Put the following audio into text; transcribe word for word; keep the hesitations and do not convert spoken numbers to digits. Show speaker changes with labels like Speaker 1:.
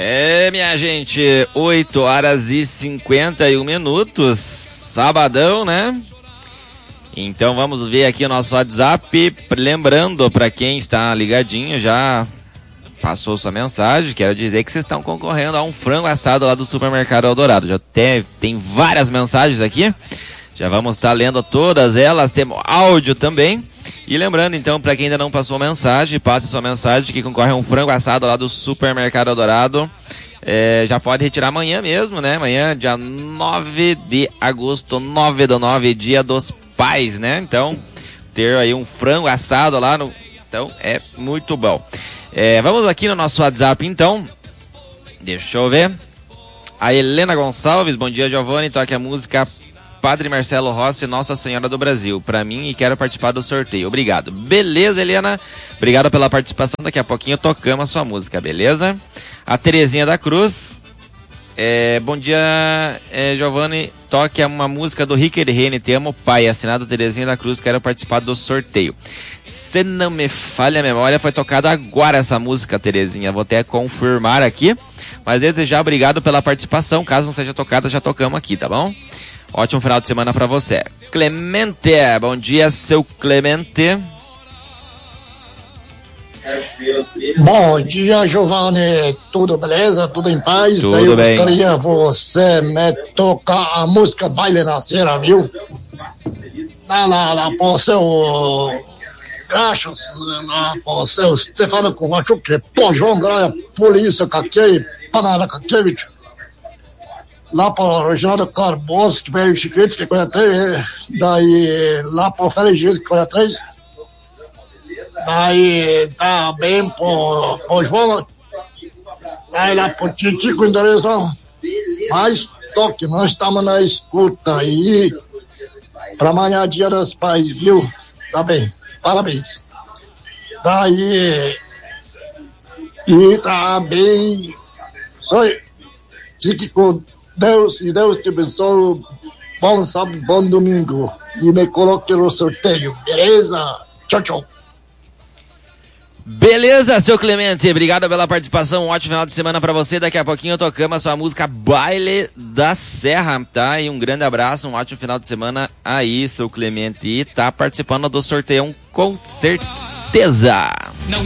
Speaker 1: É, minha gente, oito horas e cinquenta e um minutos, sabadão, né? Então vamos ver aqui o nosso WhatsApp, lembrando para quem está ligadinho, já passou sua mensagem, quero dizer que vocês estão concorrendo a um frango assado lá do Supermercado Eldorado. Já tem, tem várias mensagens aqui, já vamos estar lendo todas elas, temos áudio também. E lembrando então, para quem ainda não passou mensagem, passe sua mensagem que concorre a um frango assado lá do Supermercado Eldorado. É, já pode retirar amanhã mesmo, né? Amanhã, dia nove de agosto, nove do nove, dia dos pais, né? Então, ter aí um frango assado lá, no... então é muito bom. É, vamos aqui no nosso WhatsApp então, deixa eu ver. A Helena Gonçalves, bom dia Giovanni, toque a música Padre Marcelo Rossi, Nossa Senhora do Brasil, pra mim, e quero participar do sorteio. Obrigado. Beleza, Helena? Obrigado pela participação. Daqui a pouquinho tocamos a sua música, beleza? A Terezinha da Cruz. É, bom dia, é, Giovanni. Toque uma música do Rick Rene, Te Amo Pai. Assinado Terezinha da Cruz, quero participar do sorteio. Se não me falha a memória, foi tocada agora essa música, Terezinha. Vou até confirmar aqui. Mas desde já, obrigado pela participação. Caso não seja tocada, já tocamos aqui, tá bom? Ótimo final de semana pra você. Clemente, bom dia, seu Clemente.
Speaker 2: Bom dia, Giovanni. Tudo beleza? Tudo em paz?
Speaker 1: Tudo
Speaker 2: Daí eu
Speaker 1: bem.
Speaker 2: gostaria você me tocar a música Baile na Cera, viu? Lá, lá, lá, pro seu Cachos, lá, pro seu Stefano Kovacic, Pojão, Graia, Polícia, Kakei, Panara, Kakevich. Lá para o Reginaldo Carboso, que veio Chiquete, que é três, daí lá para o Félix Dias, que é três, daí também para o João, daí lá para o Titico Endereço, mais toque, nós estamos na escuta aí, para amanhã dia dos pais, viu? Tá bem, parabéns. Daí, e também, só fique com Deus, e Deus te abençoe, bom sábado, bom domingo, e me coloque no sorteio, beleza? Tchau, tchau.
Speaker 1: Beleza, seu Clemente, obrigado pela participação, um ótimo final de semana pra você. Daqui a pouquinho tocamos a sua música Baile da Serra, tá? E um grande abraço, um ótimo final de semana aí, seu Clemente, e tá participando do sorteio com certeza.